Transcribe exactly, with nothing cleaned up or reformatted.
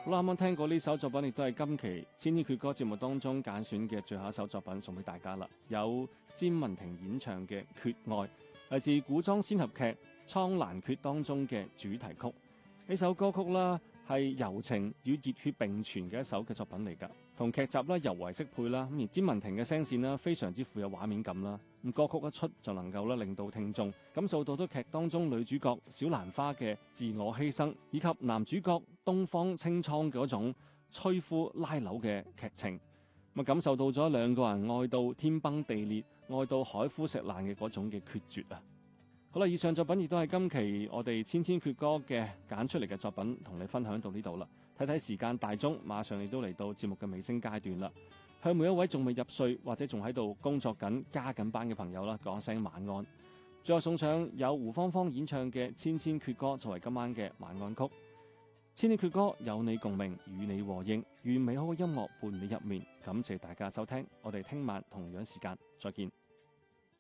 好啦，啱啱聽過呢首作品，亦都係今期《千千闕歌》節目當中揀選嘅最後一首作品，送俾大家啦。有詹雯婷演唱嘅《缺愛》，嚟自古裝仙俠劇《蒼蘭訣》當中嘅主題曲。呢首歌曲啦，係柔情與熱血並存嘅一首嘅作品嚟㗎，同劇集啦尤為適配啦。咁而詹雯婷嘅聲線啦，非常之富有畫面感啦。咁歌曲一出就能夠咧令到聽眾感受到咗劇當中女主角小蘭花嘅自我犧牲，以及男主角東方青蒼嗰種摧枯拉朽嘅劇情。咁感受到咗兩個人愛到天崩地裂、愛到海枯石爛嘅嗰種嘅決絕啊！好啦，以上作品亦都係今期我哋千千闕歌嘅揀出嚟嘅作品，同你分享到呢度啦。睇睇時間大鐘，馬上亦都嚟到節目嘅尾聲階段啦。向每一位仲未入睡或者仲喺度工作緊、加緊班嘅朋友啦，講聲晚安。最後送上有胡芳芳演唱嘅《千千闕歌》作為今晚嘅晚安曲。千千闕歌有你共鳴，與你和應，願美好嘅音樂伴你入眠。感謝大家收聽，我哋聽晚同樣時間再見。